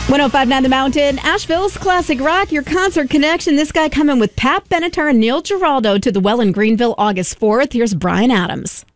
105.9 The Mountain, Asheville's classic rock, your concert connection. This guy coming with Pat Benatar and Neil Giraldo to the Well in Greenville August 4th. Here's Bryan Adams.